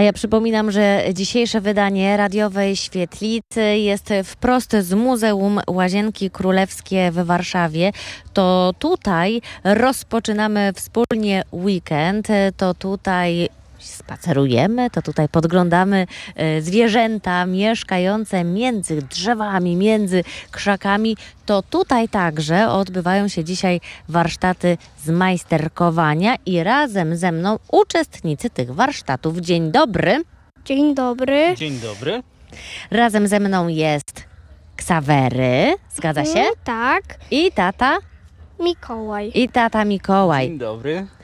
A ja przypominam, że dzisiejsze wydanie radiowej Świetlicy jest wprost z Muzeum Łazienki Królewskie w Warszawie. To tutaj rozpoczynamy wspólnie weekend, to tutaj spacerujemy, to tutaj podglądamy zwierzęta mieszkające między drzewami, między krzakami. To tutaj także odbywają się dzisiaj warsztaty z majsterkowania i razem ze mną uczestnicy tych warsztatów. Dzień dobry. Dzień dobry. Dzień dobry. Razem ze mną jest Ksawery, zgadza się? Tak. I tata? Mikołaj. I tata Mikołaj. Dzień dobry.